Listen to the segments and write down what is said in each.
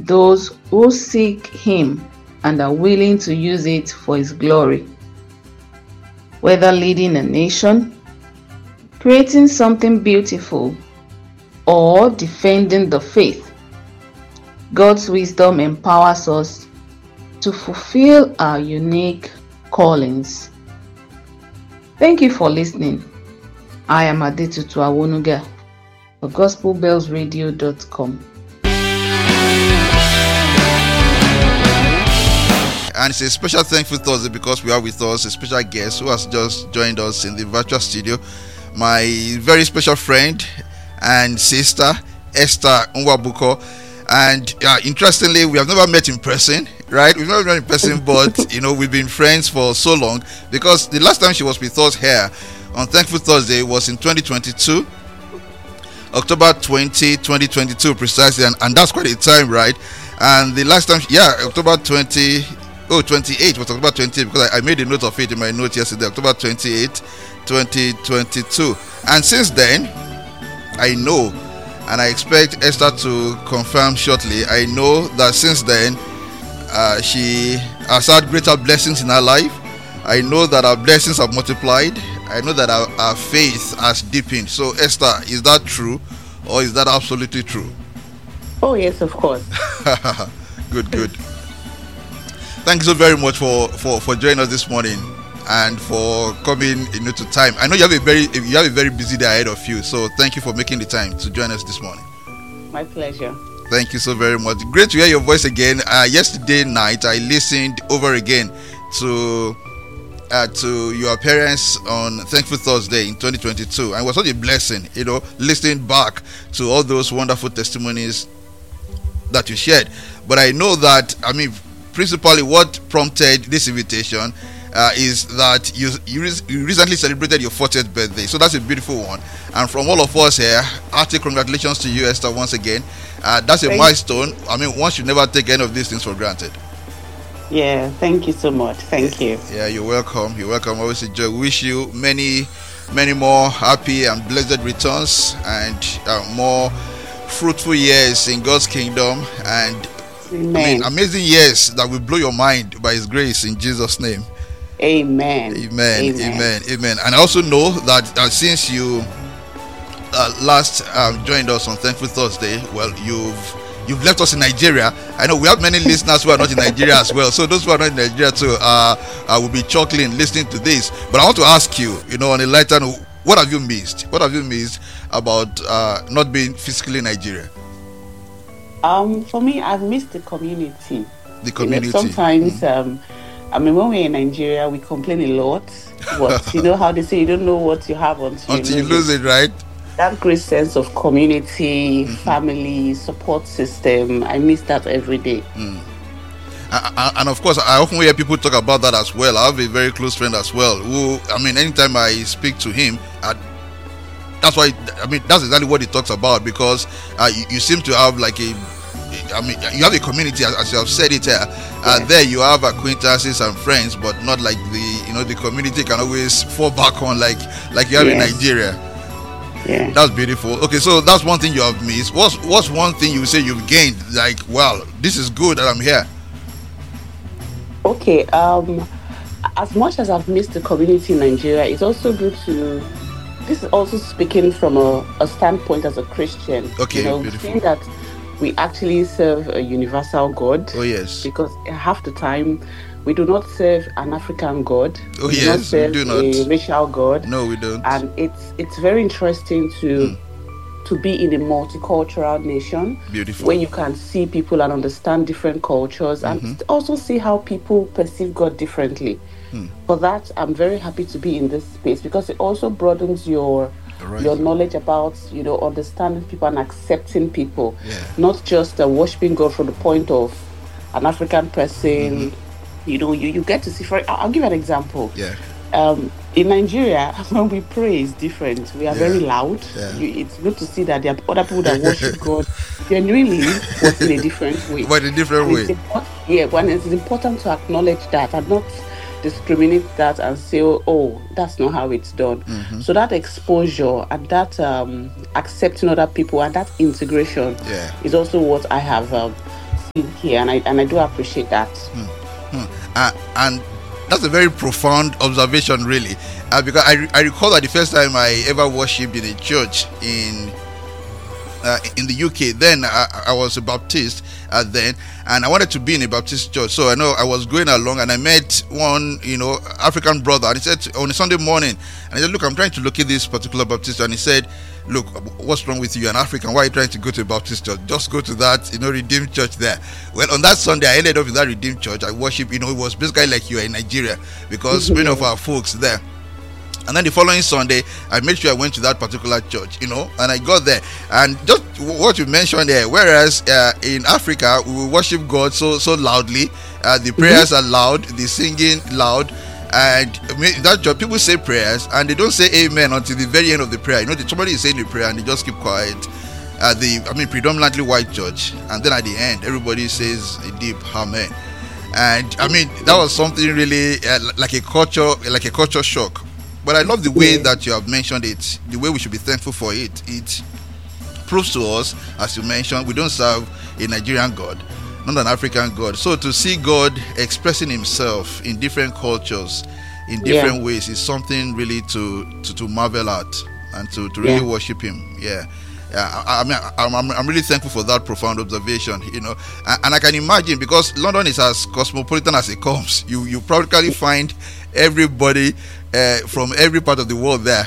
those who seek Him and are willing to use it for His glory. Whether leading a nation, creating something beautiful, or defending the faith, God's wisdom empowers us to fulfill our unique callings. Thank you for listening. I am Adetutu Awonuga for GospelBellsRadio.com. And it's a special Thankful Thursday because we are with us a special guest who has just joined us in the virtual studio. My very special friend and sister, Esther Nwabuko. And interestingly, we have never met in person, right? We've never met in person, but we've been friends for so long because the last time she was with us here on Thankful Thursday was in 2022, October 20, 2022 precisely, and that's quite a time, right? And the last time, October 28 was October 28 because I made a note of it in my note yesterday, October 28, 2022. And since then, I know, and I expect Esther to confirm shortly, I know that since then, she has had greater blessings in her life. I know that our blessings have multiplied. I know that our faith has deepened. So, Esther, is that true, or is that absolutely true? Oh, yes, of course. Good. Thank you so very much for joining us this morning and for coming to time. I know you have a very busy day ahead of you, so thank you for making the time to join us this morning. My pleasure. Thank you so very much. Great to hear your voice again. Yesterday night I listened over again to your appearance on Thankful Thursday in 2022, and it was such a blessing, listening back to all those wonderful testimonies that you shared. But I know that, principally what prompted this invitation is that you recently celebrated your 40th birthday. So that's a beautiful one. And from all of us here, hearty congratulations to you, Esther, once again. That's a milestone. One should never take any of these things for granted. Yeah, thank you so much. Thank you. Yeah, you're welcome. Always a joy. We wish you many, many more happy and blessed returns and more fruitful years in God's kingdom, and amazing years that will blow your mind by His grace in Jesus' name. Amen. And I also know that since you last joined us on Thankful Thursday, well, you've left us in Nigeria. I know we have many listeners who are not in Nigeria as well. So those who are not in Nigeria too will be chuckling listening to this. But I want to ask you, on a lighter note, what have you missed? What have you missed about not being physically in Nigeria? For me, I've missed the community. The community. Sometimes, when we're in Nigeria, we complain a lot. But you know how they say you don't know what you have until you lose it, right? That great sense of community, family, support system, I miss that every day. And of course, I often hear people talk about that as well. I have a very close friend as well who, anytime I speak to him, that's exactly what he talks about, because you seem to have you have a community, as you have said it here. There you have acquaintances and friends, but not like the community can always fall back on like you have in Nigeria. Yeah, that's beautiful. Okay, so that's one thing you have missed. What's one thing you say you've gained? Like, wow, this is good that I'm here. Okay, as much as I've missed the community in Nigeria, it's also good to. This is also speaking from a standpoint as a Christian. Okay, beautiful. Saying that we actually serve a universal God. Oh yes. Because half the time we do not serve an African God. Oh yes, we do not. A racial God. No, we don't. And it's very interesting to be in a multicultural nation. Beautiful. Where you can see people and understand different cultures and also see how people perceive God differently. For that, I'm very happy to be in this space because it also broadens your knowledge about, understanding people and accepting people. Yeah. Not just worshiping God from the point of an African person. You get to see. I'll give an example. Yeah. In Nigeria, when we pray, it's different. We are very loud. Yeah. It's good to see that there are other people that worship God genuinely, but in a different way. But in a different way. When it's important to acknowledge that and not discriminate that and say, oh, that's not how it's done. So that exposure and that accepting other people and that integration is also what I have being here, and I do appreciate that. And that's a very profound observation, really, because I recall that the first time I ever worshipped in a church in the UK. Then I was a Baptist then, and I wanted to be in a Baptist church. So I know I was going along, and I met one, African brother, and he said on a Sunday morning, and I said, "Look, I'm trying to locate this particular Baptist," and he said, "Look, what's wrong with you? You're an African. Why are you trying to go to a Baptist church? Just go to that, Redeemed church there." Well, on that Sunday, I ended up in that Redeemed church. I worship. It was basically like you are in Nigeria, because many of our folks there. And then the following Sunday, I made sure I went to that particular church, and I got there. And just what you mentioned there, whereas in Africa, we will worship God so loudly, the prayers are loud, the singing loud, and that church, people say prayers, and they don't say amen until the very end of the prayer. Somebody is saying the prayer, and they just keep quiet. Predominantly white church, and then at the end, everybody says a deep amen. And that was something really like a culture shock. But I love the way that you have mentioned it, the way we should be thankful for it. It proves to us, as you mentioned, we don't serve a Nigerian God, not an African God. So to see God expressing himself in different cultures, in different ways, is something really to marvel at and to really worship him. I'm really thankful for that profound observation, and I can imagine, because London is as cosmopolitan as it comes. You practically find everybody from every part of the world there.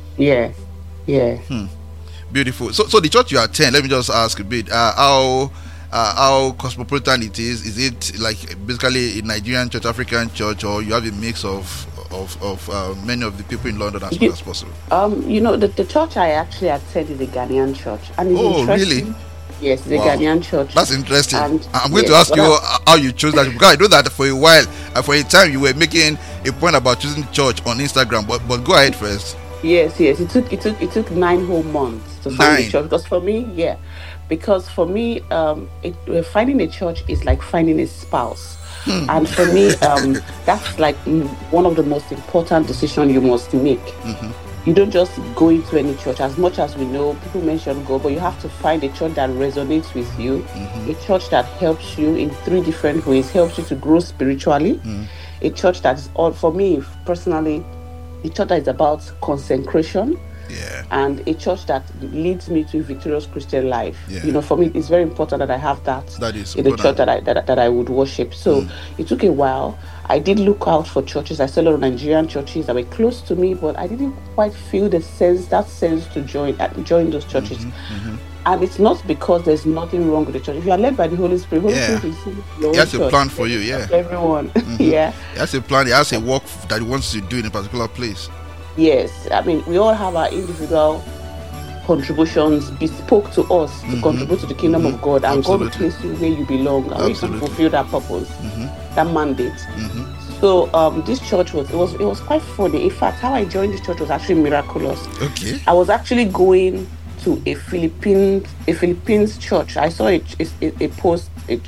Beautiful. So the church you attend, let me just ask a bit, how cosmopolitan it is. Is it like basically a Nigerian church, African church, or you have a mix of many of the people in London as well as possible? The church I actually attend is a Ghanaian church, and it's interesting. Really? Yes, the Ghanaian church. That's interesting. And I'm going to ask you how you chose that, because I know that for a while, for a time, you were making a point about choosing church on Instagram. But go ahead first. Yes. It took 9 whole months to find a church, because for me, finding a church is like finding a spouse. And for me, that's like one of the most important decisions you must make. You don't just go into any church. As much as we know, people mention God, but you have to find a church that resonates with you, a church that helps you in 3 different ways, helps you to grow spiritually, a church that is all, for me personally, a church that is about consecration, and a church that leads me to a victorious Christian life. For me, it's very important that I have that in the church that I would worship. So it took a while. I did look out for churches. I saw a lot of Nigerian churches that were close to me, but I didn't quite feel that sense to join those churches. And it's not because there's nothing wrong with the church. If you are led by the Holy Spirit, Holy Spirit is He has a plan for you, for everyone. He has a plan. He has a work that he wants to do in a particular place. Yes, we all have our individual contributions bespoke to us to contribute to the kingdom of God, and God will place you where you belong, and we can fulfill that purpose, that mandate. So this church was quite funny. In fact, how I joined this church was actually miraculous. I was actually going to a Philippines church. I saw a post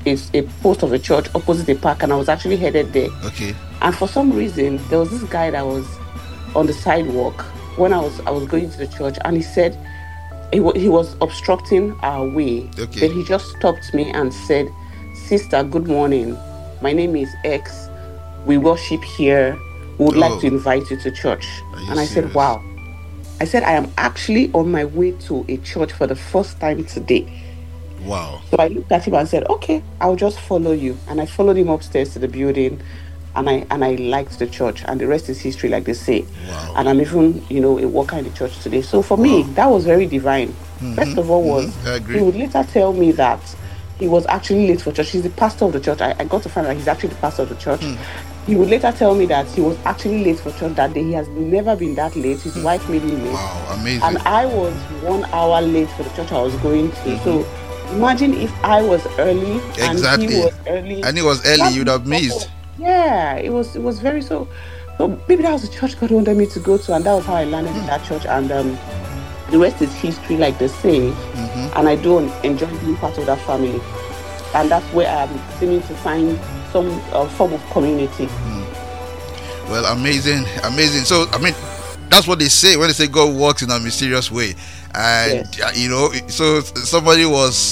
of a church opposite the park, and I was actually headed there. And for some reason, there was this guy that was on the sidewalk when I was going to the church, and he said he was obstructing our way. Then he just stopped me and said, "Sister, good morning. My name is X. We worship here. We would like to invite you to church." And I said, "Wow." I said, "I am actually on my way to a church for the first time today." Wow. So I looked at him and said, "Okay, I'll just follow you." And I followed him upstairs to the building. And I liked the church, and the rest is history, like they say. Wow. And I'm even, a worker in the church today. So for me, that was very divine. First of all, he would later tell me that he was actually late for church. He's the pastor of the church. I got to find out he's actually the pastor of the church. He would later tell me that he was actually late for church that day. He has never been that late. His wife made him late. Wow, amazing. And I was 1 hour late for the church I was going to. So imagine if I was early and he was early. And he was early, you'd have missed. Yeah, it was very so maybe that was the church God wanted me to go to, and that was how I landed in that church, and the rest is history, like they say. And I do enjoy being part of that family, and that's where I'm seeming to find some form of community. Well, amazing. So that's what they say when they say God works in a mysterious way. And so somebody was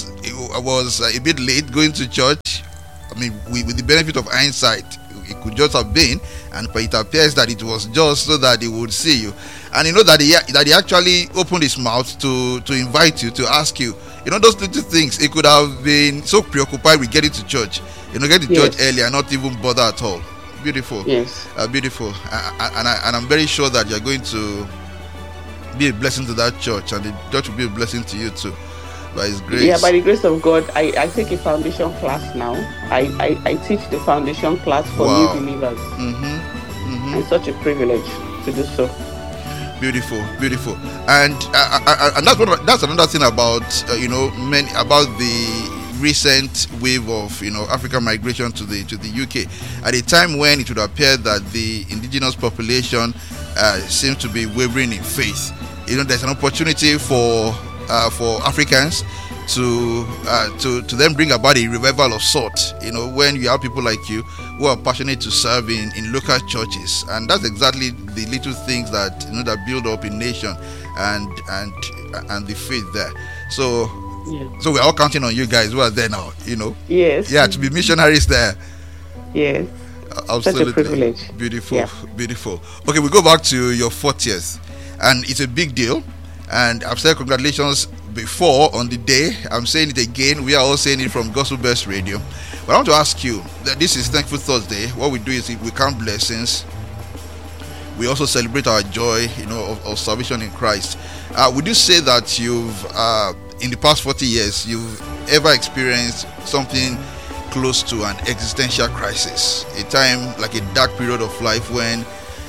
was a bit late going to church. I mean, with the benefit of hindsight, it could just have been, but it appears that it was just so that he would see you. And you know that he actually opened his mouth to invite you, to ask you. You know, those little things. He could have been so preoccupied with getting to church. You know, get to church early and not even bother at all. Beautiful. Yes. Beautiful. And I'm very sure that you're going to be a blessing to that church, and the church will be a blessing to you too, by His grace. Yeah, by the grace of God, I take a foundation class now. I teach the foundation class for new believers. It's such a privilege to do so. Beautiful. And that's another thing about about the recent wave of African migration to the UK, at a time when it would appear that the indigenous population seems to be wavering in faith. There's an opportunity for Africans to then bring about a revival of sort. When you have people like you who are passionate to serve in local churches, and that's exactly the little things that that build up a nation and the faith there. So we're all counting on you guys who are there now. Yes. Yeah, to be missionaries there. Yes. Absolutely. Such a privilege. Beautiful. Okay, we go back to your 40th, and it's a big deal. And I've said congratulations before on the day. I'm saying it again. We are all saying it from Gospel Best Radio. But I want to ask you that this is Thankful Thursday. What we do is we count blessings. We also celebrate our joy, of salvation in Christ. Would you say that you've, in the past 40 years, you've ever experienced something close to an existential crisis? A time, like a dark period of life when,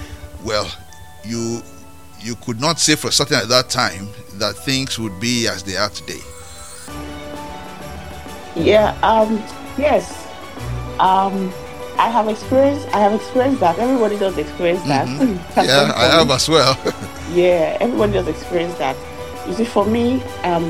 you could not say for certain at that time that things would be as they are today. Yeah. Yes. I have experienced that. Everybody does experience that. Yeah, I have as well. Yeah, everybody does experience that. You see, for me,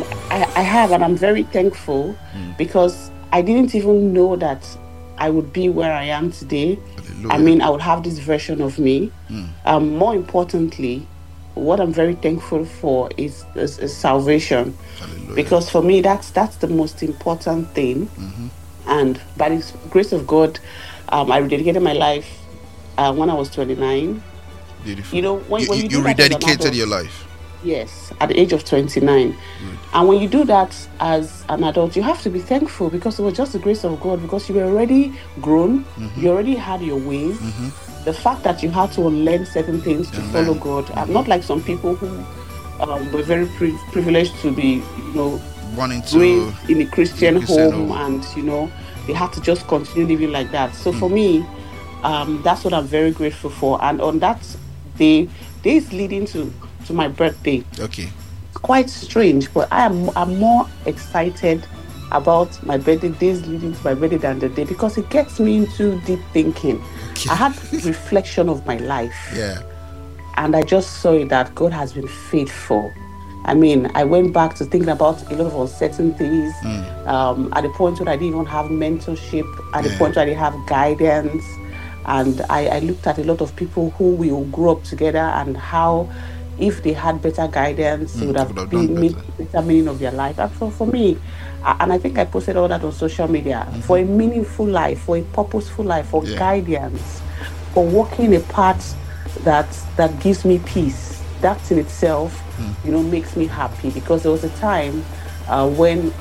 I have, and I'm very thankful because I didn't even know that I would be where I am today. Hallelujah. I mean, I would have this version of me. More importantly, what I'm very thankful for is salvation. Hallelujah. Because for me, that's the most important thing. And by the grace of God, I rededicated my life when I was 29. Beautiful. When you rededicated your life. Yes, at the age of 29. And when you do that as an adult, you have to be thankful because it was just the grace of God, because you were already grown, you already had your ways. The fact that you had to unlearn certain things to follow God. I'm not like some people who were very privileged to be, wanting to raised in a Christian home, and they had to just continue living like that. So for me, that's what I'm very grateful for. And on that day, days leading to my birthday. Okay. Quite strange, but I'm more excited about my birthday, days leading to my birthday, than the day, because it gets me into deep thinking. Okay. I had reflection of my life. Yeah. And I just saw it that God has been faithful. I mean, I went back to thinking about a lot of uncertainties. At the point where I didn't even have mentorship, at the point where I didn't have guidance. And I looked at a lot of people who we all grew up together, and how, if they had better guidance, it would have been better meaning of their life. And for me, and I think I posted all that on social media, for a meaningful life, for a purposeful life, for guidance, for walking a path that gives me peace. That in itself, makes me happy, because there was a time when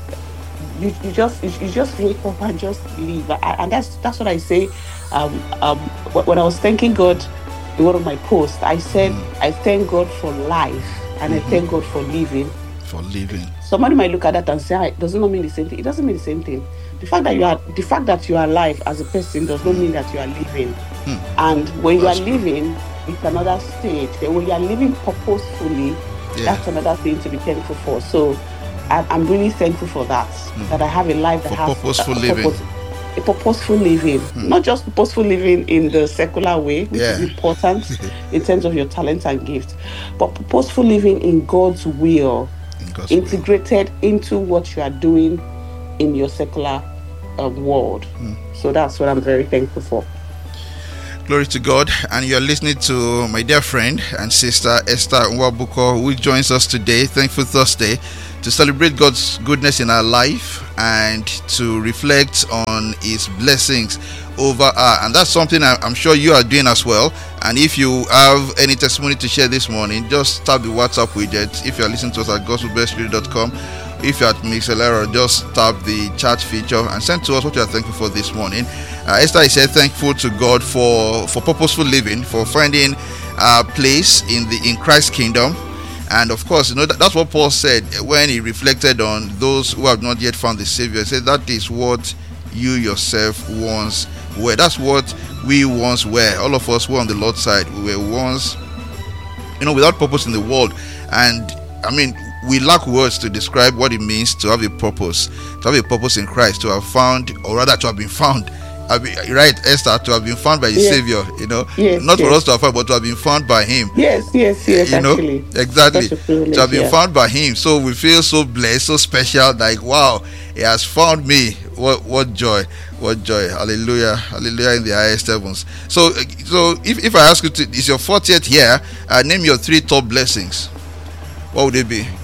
you just wake up and just leave. And that's what I say. When I was thanking God in one of my posts, I said, I thank God for life, and I thank God for living. For living. Somebody might look at that and say, it does not mean the same thing. It doesn't mean the same thing. The fact that you are alive as a person does not mean that you are living. And when you are living, it's another stage. And when you are living purposefully, that's another thing to be thankful for. So I'm really thankful for that. That I have a life that has purposeful living. A purposeful living. Not just purposeful living in the secular way, which is important in terms of your talents and gifts, but purposeful living in God's will, integrated into what you are doing in your secular world. So that's what I'm very thankful for. Glory to God. And you're listening to my dear friend and sister Esther Nwabuko, who joins us today. Thankful Thursday. to celebrate God's goodness in our life and to reflect on His blessings over her. And that's something I'm sure you are doing as well. And if you have any testimony to share this morning, just tap the WhatsApp widget. If you're listening to us at gospelbellsradio.com, if you're at Mixlr, just tap the chat feature and send to us what you are thankful for this morning. Esther is said thankful to God for purposeful living, for finding a place in Christ's kingdom. And of course, that's what Paul said when he reflected on those who have not yet found the Savior. He said that is what you yourself once were. That's what we once were. All of us were on the Lord's side. We were once, without purpose in the world. And I mean, we lack words to describe what it means to have a purpose in Christ, to have found, or rather to have been found. Right, Esther, to have been found by the Savior, not for us to have found, but to have been found by Him. Yes, actually. Exactly. To have been found by Him. So we feel so blessed, so special, like, wow, He has found me. What joy. Hallelujah in the highest heavens. So if I ask you it's your 40th year, name your 3 top blessings. What would they be?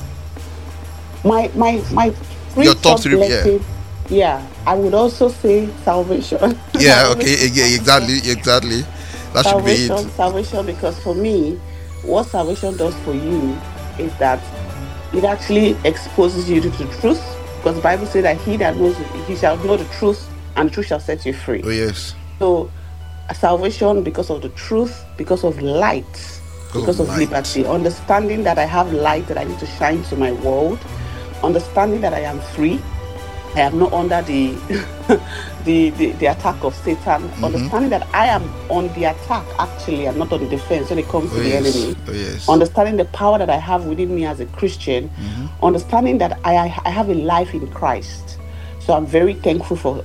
My 3 your top 3 blessings. Yeah, I would also say salvation. Yeah, okay, exactly. That should be it. Salvation, because for me, what salvation does for you is that it actually exposes you to the truth. Because the Bible says that he that knows, he shall know the truth, and the truth shall set you free. Oh, yes. So, salvation because of the truth, because of light, because of liberty. Understanding that I have light that I need to shine to my world. Understanding that I am free. I am not under the attack of Satan. Understanding that I am on the attack, actually, I'm not on the defense when it comes to the enemy. Oh, yes. Understanding the power that I have within me as a Christian. Understanding that I have a life in Christ. So I'm very thankful for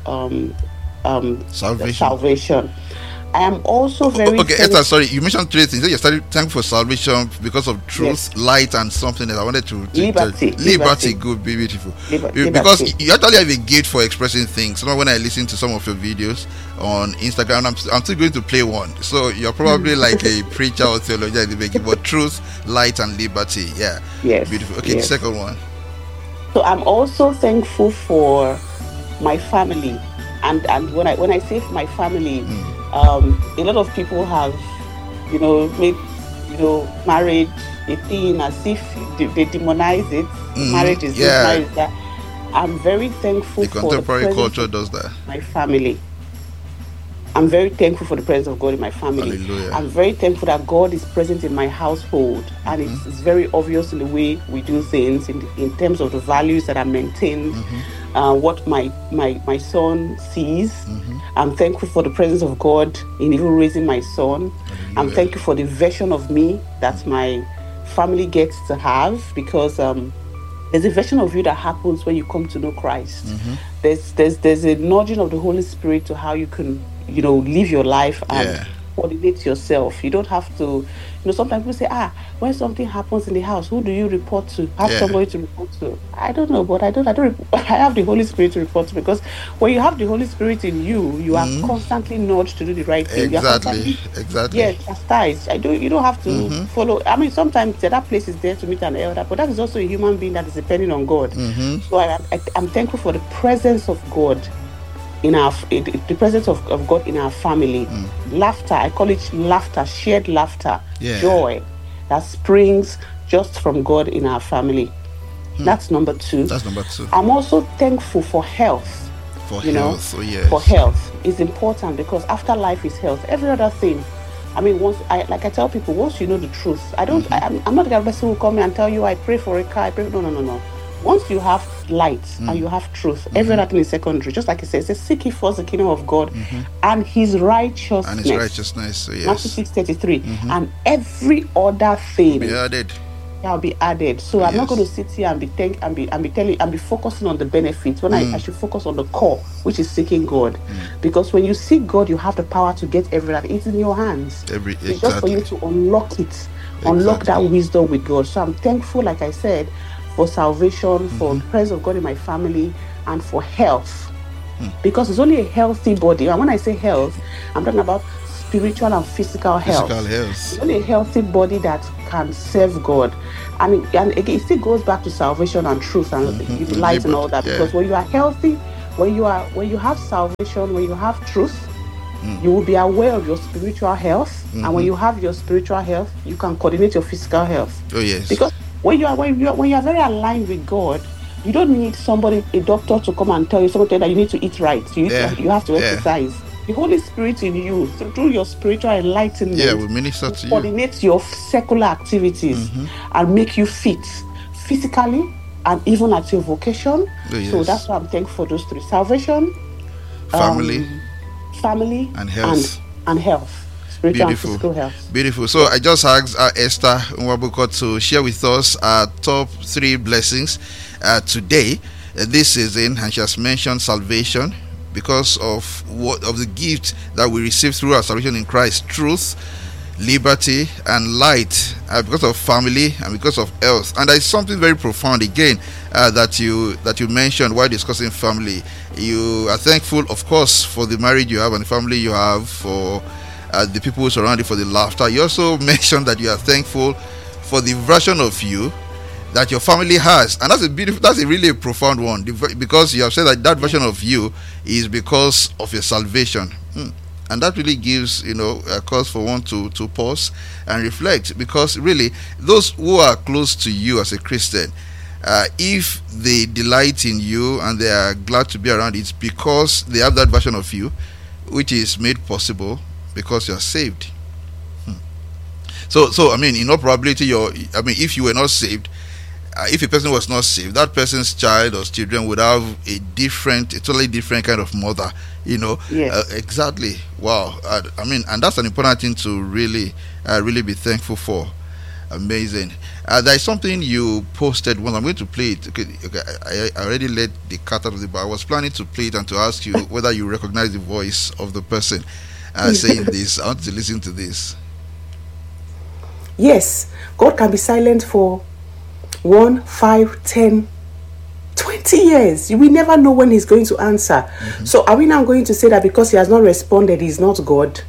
salvation. I am also very Esther, sorry, you mentioned 3 things. You started thankful for salvation because of truth, light, and something that I wanted to liberty. Good, beautiful. Because you actually have a gift for expressing things. When I listen to some of your videos on Instagram, I'm still going to play one. So you're probably like a preacher or theologian in the making, but truth, light, and liberty. Yeah. Yes. Beautiful. Okay, yes. The second one. So I'm also thankful for my family, and when I say my family. A lot of people have, made, marriage a thing as if they demonize it. Marriage is this, marriage is that. I'm very thankful for the contemporary culture does that. My family. I'm very thankful for the presence of God in my family. Hallelujah. I'm very thankful that God is present in my household, and it's very obvious in the way we do things, in terms of the values that are maintained, what my son sees. I'm thankful for the presence of God in even raising my son. Hallelujah. I'm thankful for the version of me that my family gets to have, because there's a version of you that happens when you come to know Christ. There's a nudging of the Holy Spirit to how you can live your life and coordinate yourself. You don't have to, sometimes people say, when something happens in the house, who do you report to? Have somebody to report to. I don't know, but I have the Holy Spirit to report to, because when you have the Holy Spirit in you, you are constantly nudged to do the right thing. Exactly. Yes, chastised. You don't have to follow. I mean, sometimes that place is there to meet an elder, but that is also a human being that is depending on God. So I'm thankful for the presence of God in the presence of God in our family. Laughter, I call it laughter, shared laughter, joy that springs just from God in our family. That's number 2. I'm also thankful for health. For health is important, because after life is health. Every other thing. I mean, I tell people, once you know the truth, I'm not the kind of person who will come and tell you I pray for a car. No. Once you have light and you have truth, every other thing is secondary. Just like it says, seek ye first the kingdom of God and His righteousness. So yes. Matthew 6:33. And every other thing shall be added. So I'm not going to sit here and be focusing on the benefits when I should focus on the core, which is seeking God. Because when you seek God, you have the power to get everything. It's in your hands. It's just for you to unlock it, unlock that wisdom with God. So I'm thankful, like I said, for salvation, for the presence of God in my family, and for health. Because it's only a healthy body. And when I say health, I'm talking about spiritual and physical health. It's only a healthy body that can serve God. And again, it still goes back to salvation and truth and light and all that. Because when you are healthy, when you have salvation, when you have truth, you will be aware of your spiritual health. And when you have your spiritual health, you can coordinate your physical health. Oh yes. Because when you are very aligned with God, you don't need a doctor to come and tell you something that you need to eat right. You have to exercise. The Holy Spirit in you, through your spiritual enlightenment, will minister to coordinate your secular activities and make you fit physically and even at your vocation. Oh, yes. So that's why I'm thankful for those three: salvation, family, and health. And health. Spiritual and physical health. Beautiful. So I just asked Esther Nwabuko to share with us our top 3 blessings today, this season, and she has mentioned salvation because of the gift that we receive through our salvation in Christ: truth, liberty, and light, because of family and because of health. And there is something very profound again that you mentioned while discussing family. You are thankful, of course, for the marriage you have and the family you have, for the people who surround you, for the laughter. You also mentioned that you are thankful for the version of you that your family has, and that's a really profound one, because you have said that version of you is because of your salvation. And that really gives a cause for one to pause and reflect, because really those who are close to you as a Christian, if they delight in you and they are glad to be around, it's because they have that version of you which is made possible because you are saved. So I mean, in all probability, if you were not saved, if a person was not saved, that person's child or children would have a totally different kind of mother. Yes. Exactly. Wow. And that's an important thing to really be thankful for. Amazing. There is something you posted once. I'm going to play it. Okay, I already let the cat out of the bag. I was planning to play it and to ask you whether you recognize the voice of the person saying this. I want to listen to this. Yes, God can be silent for 1, 5, 10, 20 years. We never know when he's going to answer. So are we now going to say that because he has not responded, he's not God?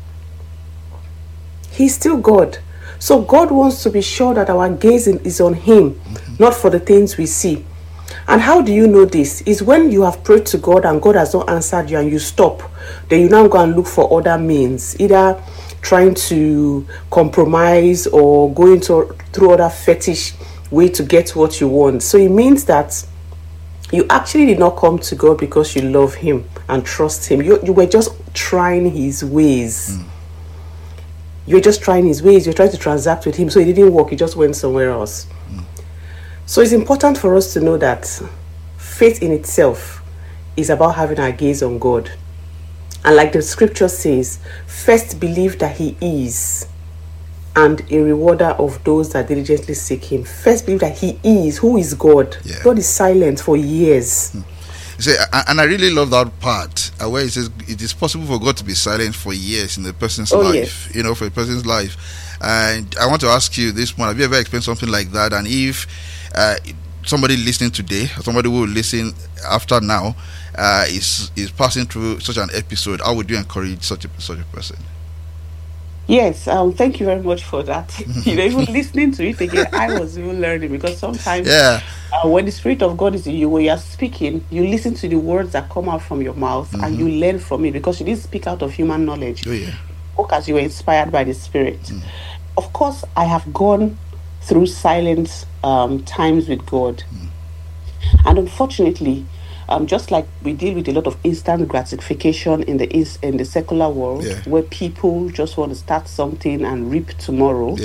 He's still God. So God wants to be sure that our gaze is on him, not for the things we see. And how do you know this? Is when you have prayed to God and God has not answered you and you stop. Then you now go and look for other means, either trying to compromise or going through other fetish way to get what you want. So it means that you actually did not come to God because you love him and trust him. You were just trying his ways. You're just trying his ways. You're trying to transact with him. So it didn't work. You just went somewhere else. So it's important for us to know that faith in itself is about having our gaze on God. And like the scripture says, first believe that he is, and a rewarder of those that diligently seek him. First believe that he is. Who is God? Yeah. God is silent for years. See, and I really love that part where it says it is possible for God to be silent for years in a person's life. Yes. For a person's life. And I want to ask you this one: have you ever experienced something like that? And if somebody listening today, or somebody who will listen after now, is passing through such an episode, how would you encourage such a person? Yes, thank you very much for that. Even listening to it again, I was even learning, because sometimes when the Spirit of God is in you, when you are speaking, you listen to the words that come out from your mouth and you learn from it, because you didn't speak out of human knowledge. Because you were inspired by the Spirit. Of course, I have gone through silent times with God. And unfortunately, just like we deal with a lot of instant gratification in the secular world, where people just want to start something and reap tomorrow.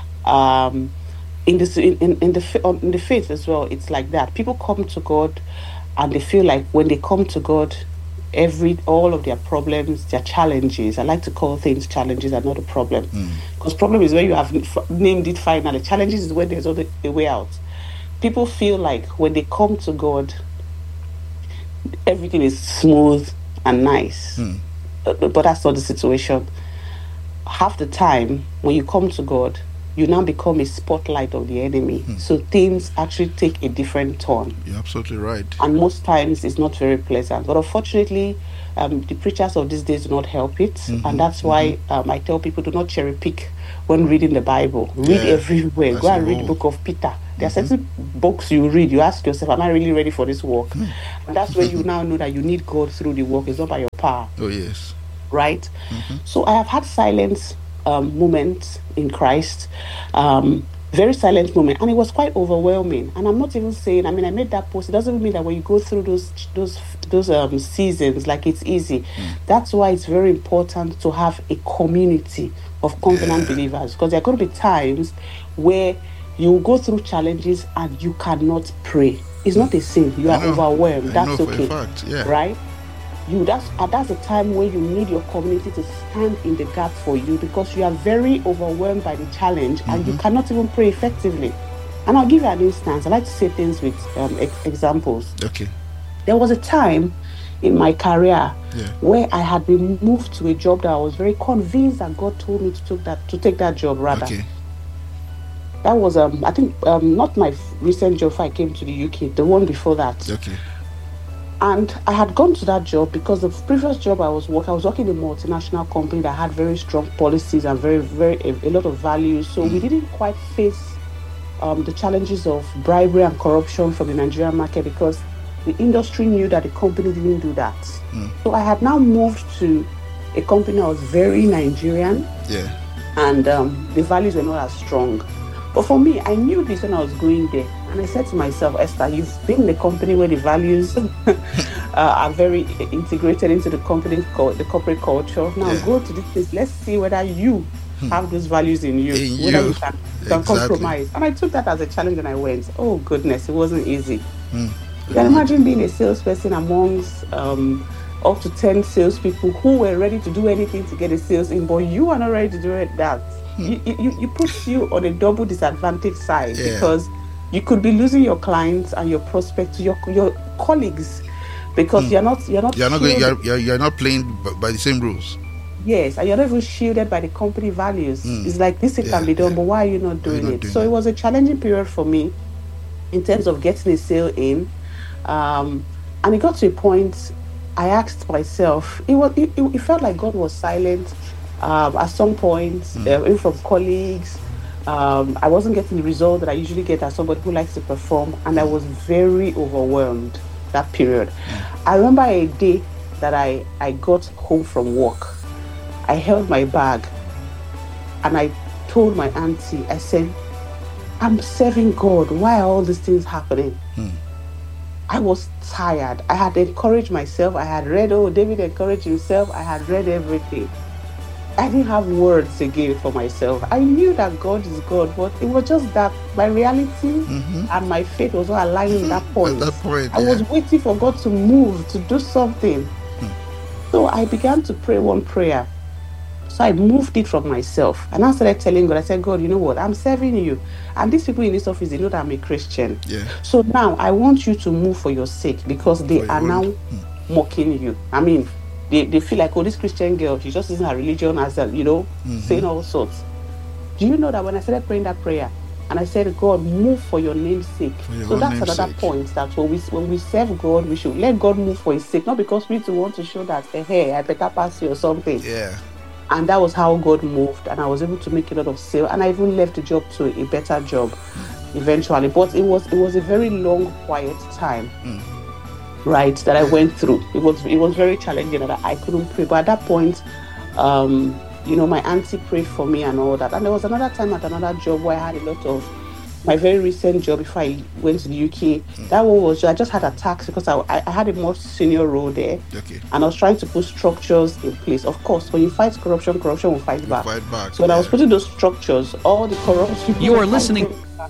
In the faith as well, it's like that. People come to God, and they feel like when they come to God, all of their problems, their challenges. I like to call things challenges and not a problem, because problem is where you have named it finally. Challenges is when there's a way out. People feel like when they come to God, everything is smooth and nice, but that's not the situation. Half the time when you come to God, you now become a spotlight of the enemy. So things actually take a different turn. You're absolutely right. And most times it's not very pleasant. But unfortunately, the preachers of these days do not help it. And that's why I tell people, do not cherry pick when reading the Bible. Read everywhere. Go and read the book of Peter. There are certain books you read, you ask yourself, am I really ready for this work? And that's where you now know that you need God through the work. It's not by your power. Oh, yes. Right? So I have had silence moments in Christ, very silent moment, and it was quite overwhelming. And I'm not even saying, I made that post. It doesn't mean that when you go through those seasons, like it's easy. That's why it's very important to have a community of covenant believers, because there are going to be times where you will go through challenges and you cannot pray. It's not a sin. You are overwhelmed. That's okay, right? That's the time where you need your community to stand in the gap for you, because you are very overwhelmed by the challenge and you cannot even pray effectively. And I'll give you an instance. I like to say things with examples. Okay. There was a time in my career where I had been moved to a job that I was very convinced that God told me to take that job rather. Okay. That was I think not my recent job before I came to the UK, the one before that. Okay. And I had gone to that job because the previous job I was working in a multinational company that had very strong policies and a lot of values. So we didn't quite face the challenges of bribery and corruption from the Nigerian market, because the industry knew that the company didn't do that. So I had now moved to a company that was very Nigerian. Yeah. And the values were not as strong. But for me, I knew this when I was going there. And I said to myself, Esther, you've been in a company where the values are very integrated into the corporate culture. Now go to this place. Let's see whether you have those values in you. Whether you can compromise. And I took that as a challenge and I went, oh goodness, it wasn't easy. You can imagine being a salesperson amongst up to 10 salespeople who were ready to do anything to get a sales in, but you are not ready to do that. You put you on a double disadvantage side, because you could be losing your clients and your prospects to your colleagues, because you're not playing by the same rules. Yes, and you're not even shielded by the company values. It's like, this can be done, but why are you not doing it? So it was a challenging period for me in terms of getting a sale in, and it got to a point I asked myself, it felt like God was silent. At some point, even from colleagues, I wasn't getting the result that I usually get as somebody who likes to perform, and I was very overwhelmed that period. I remember a day that I got home from work. I held my bag and I told my auntie, I said, I'm serving God. Why are all these things happening? I was tired. I had encouraged myself. I had read, David encouraged himself. I had read everything. I didn't have words again for myself. I knew that God is God, but it was just that my reality and my faith was not aligning at that point. I was waiting for God to move, to do something. So I began to pray one prayer. So I moved it from myself. And I started telling God, I said, God, you know what? I'm serving you. And these people in this office, they know that I'm a Christian. So now I want you to move for your sake, because they are now mocking you. I mean, they feel like, this Christian girl, she just isn't her religion as saying all sorts. Do you know that when I started praying that prayer, and I said, God, move for your name's sake. So that's another point, that when we serve God, we should let God move for his sake, not because we want to show that, hey, I better pass you or something. And that was how God moved, and I was able to make a lot of sales, and I even left the job to a better job eventually. But it was a very long, quiet time. Right, that I went through. It was very challenging that I couldn't pray. But at that point, my auntie prayed for me and all that. And there was another time at another job where I had a lot of my very recent job before I went to the UK. That one was I just had attacks because I had a more senior role there. And I was trying to put structures in place. Of course, when you fight corruption will fight back. So when I was putting those structures, all the corrupt people you are listening.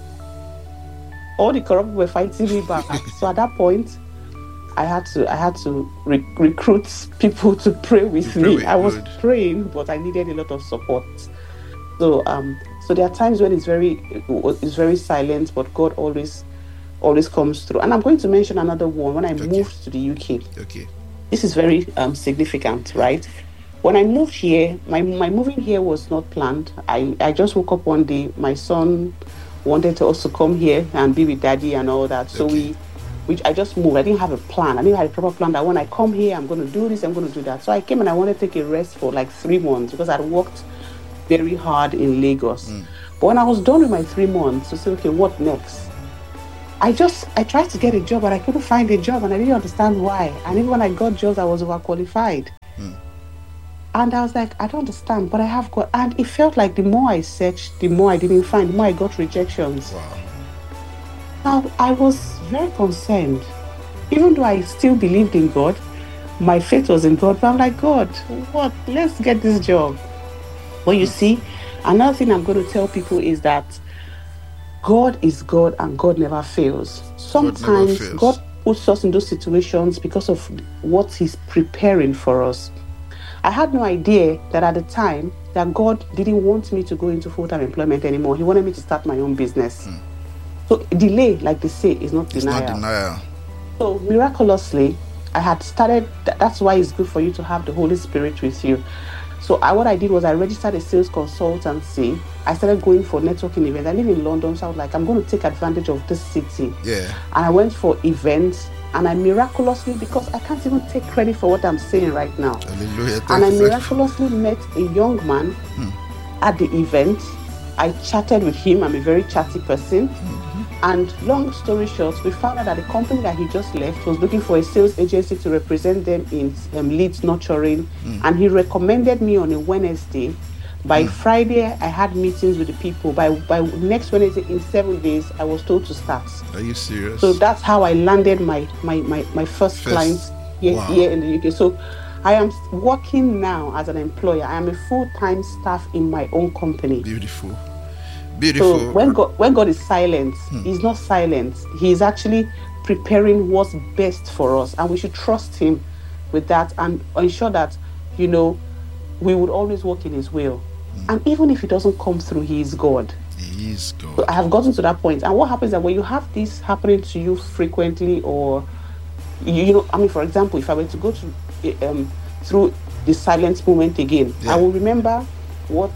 All the corrupt people were fighting me back. So at that point, I had to recruit people to pray with me. I was praying, but I needed a lot of support. So there are times when it's very silent, but God always comes through. And I'm going to mention another one when I moved to the UK. This is very significant, right? When I moved here, my moving here was not planned. I just woke up one day. My son wanted to also come here and be with daddy and all that. So I just moved. I didn't have a plan. I didn't have a proper plan that when I come here, I'm going to do this, I'm going to do that. So I came and I wanted to take a rest for like 3 months because I'd worked very hard in Lagos. But when I was done with my 3 months, I said, okay, what next? I tried to get a job, but I couldn't find a job, and I didn't understand why. And even when I got jobs, I was overqualified. And I was like, I don't understand, but I have got... And it felt like the more I searched, the more I didn't find, the more I got rejections. Wow. Now, I was very concerned. Even though I still believed in God, my faith was in God, but I'm like, God, what? Let's get this job. Well, you see, another thing I'm going to tell people is that God is God and God never fails. Sometimes God puts us in those situations because of what He's preparing for us. I had no idea that at the time that God didn't want me to go into full-time employment anymore. He wanted me to start my own business. So delay, like they say, is not denial. It's not denial. So miraculously, I had started. That's why it's good for you to have the Holy Spirit with you. So what I did was I registered a sales consultancy. I started going for networking events. I live in London, so I was like, I'm going to take advantage of this city. Yeah. And I went for events, and I miraculously, because I can't even take credit for what I'm saying right now. Hallelujah. And I miraculously met a young man at the event. I chatted with him. I'm a very chatty person. And long story short, we found out that the company that he just left was looking for a sales agency to represent them in leads nurturing. And he recommended me on a Wednesday. By Friday, I had meetings with the people. By next Wednesday, in 7 days, I was told to start. Are you serious? So that's how I landed my first client here in the UK. So I am working now as an employer. I am a full-time staff in my own company. Beautiful. So when God is silent, He's not silent. He is actually preparing what's best for us, and we should trust Him with that and ensure that, we would always walk in His will. And even if it doesn't come through, He is God. He is God. So I have gotten to that point. And what happens is that when you have this happening to you frequently, or for example, if I were to go through the silent moment again, I will remember what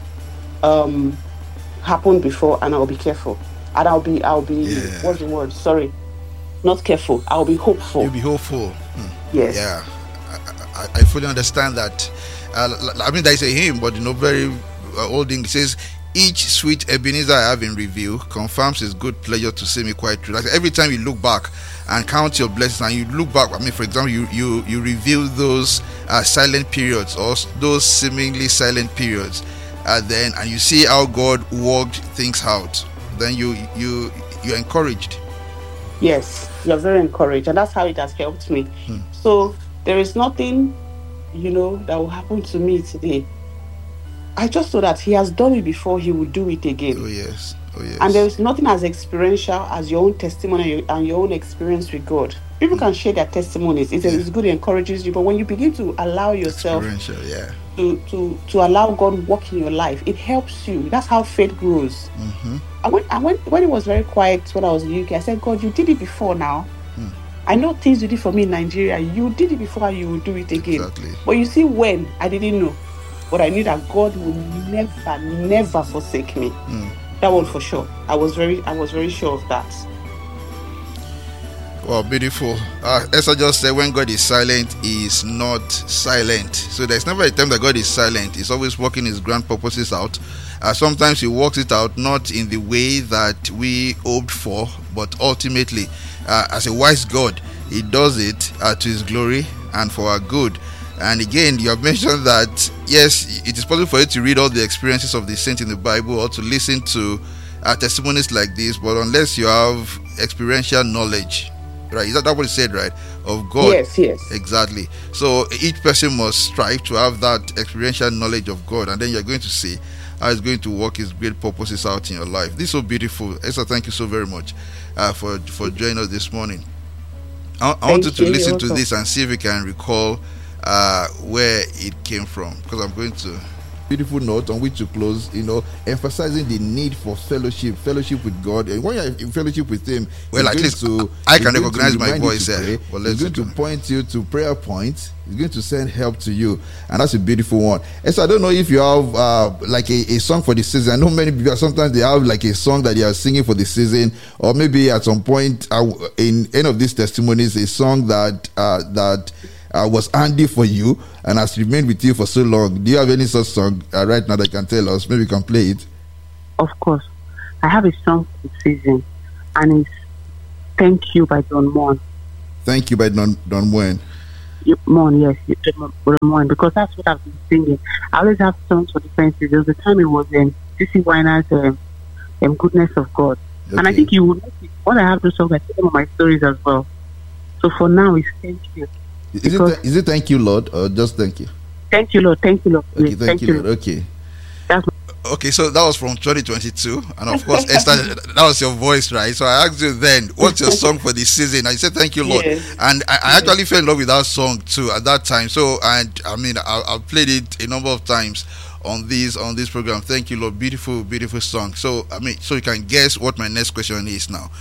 happened before, and I'll be careful, and I'll be what's the word? Sorry, not careful. I'll be hopeful. You'll be hopeful. Yes. Yeah, I fully understand that. There is a hymn, but very old English says, "Each sweet Ebenezer I have in review confirms His good pleasure to see me quite true." Like every time you look back and count your blessings, and you look back, for example, you review those silent periods or those seemingly silent periods. And you see how God worked things out, then you're encouraged. Yes, you're very encouraged, and that's how it has helped me. So there is nothing, that will happen to me today. I just know that He has done it before, He will do it again. Oh yes. And there is nothing as experiential as your own testimony and your own experience with God. People can share their testimonies. It's good, it encourages you. But when you begin to allow yourself to allow God work in your life, it helps you. That's how faith grows. When it was very quiet when I was in the UK, I said, God, you did it before now. I know things you did for me in Nigeria. You did it before, and you will do it again. Exactly. But you see, when I didn't know, but I knew that God will never forsake me. That one for sure. I was very sure of that. Well, beautiful. Esther just said, when God is silent, He is not silent. So there's never a time that God is silent. He's always working His grand purposes out. Sometimes He works it out not in the way that we hoped for, but ultimately, as a wise God, He does it to His glory and for our good. And again, you have mentioned that, yes, it is possible for you to read all the experiences of the saints in the Bible or to listen to testimonies like this, but unless you have experiential knowledge, right? Is that what you said, right? Of God. Yes. Exactly. So each person must strive to have that experiential knowledge of God, and then you're going to see how He's going to work His great purposes out in your life. This is so beautiful. Esther, thank you so very much for joining us this morning. I want you to listen to this and see if you can recall where it came from, because I'm going to beautiful note on which to close, emphasizing the need for fellowship with God. And when you're in fellowship with Him, well, at least I can recognize my voice there. Well, He's going to point you to prayer points. He's going to send help to you, and that's a beautiful one. And so I don't know if you have like a song for the season. I know many people sometimes they have like a song that they are singing for the season, or maybe at some point in any of these testimonies, a song that was handy for you and has remained with you for so long. Do you have any such song right now that you can tell us? Maybe you can play it. Of course. I have a song for the season, and it's Thank You by Don Moen. Thank You by Don Moen. Moen, yes, Don Moen, because that's what I've been singing. I always have songs for different seasons. The time it was in C.C. Winer's Goodness of God. Okay. And I think you will notice when I have those songs, I tell some of my stories as well. So for now, it's Thank You. Is it Thank You, Lord, or just Thank You? Thank You, Lord. Thank You, Lord. Okay, thank you, Lord. Okay. Okay, so that was from 2022, and of course, Esther, that was your voice, right? So I asked you then, what's your song for this season? And you said, Thank You, Lord. Yes. And I actually fell in love with that song too at that time. So, and I mean, I've played it a number of times on this program. Thank You, Lord. Beautiful, beautiful song. So, I mean, so you can guess what my next question is now.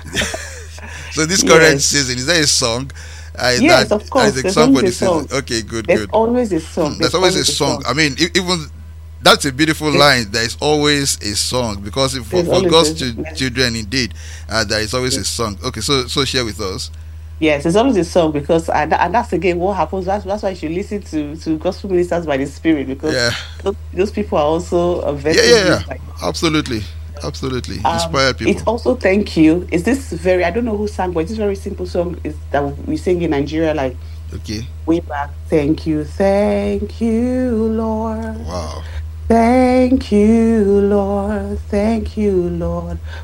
So, this current season, is there a song? Yes, of course. There's always a song. Okay, good. There's always a song. There's always a song. I mean, even that's a beautiful line. There is always a song, because for God's children, indeed, there is always a song. Okay, so share with us. Yes, it's always a song, because and that's again what happens. That's why you should listen to gospel ministers by the Spirit, because those people are also very absolutely. Inspired people. It's also Thank You. Is this I don't know who sang, but it's a very simple song that we sing in Nigeria, like way back. Thank you, Lord. Wow. Thank you, Lord. Thank you, Lord,